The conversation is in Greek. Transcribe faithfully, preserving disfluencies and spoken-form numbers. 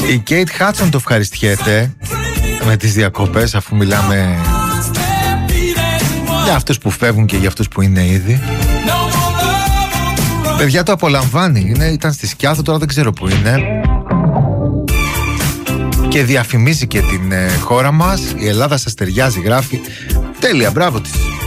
Η Κέιτ Χάτσον το ευχαριστιέται με τις διακοπές, αφού μιλάμε για αυτούς που φεύγουν και για αυτούς που είναι ήδη. Παιδιά, το απολαμβάνει. Είναι, ήταν στη Σκιάθο, τώρα δεν ξέρω που είναι. Και διαφημίζει και την ε, χώρα μας. Η Ελλάδα σας ταιριάζει, γράφει. Τέλεια, μπράβο της.